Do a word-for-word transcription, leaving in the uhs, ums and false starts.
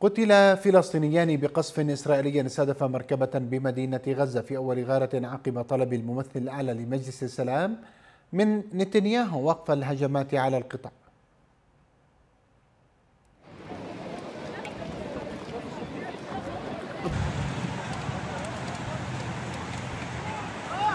قتل فلسطينيان بقصف إسرائيلي استهدف مركبة بمدينة غزة في أول غارة عقب طلب الممثل الأعلى لمجلس السلام من نتنياهو وقف الهجمات على القطاع.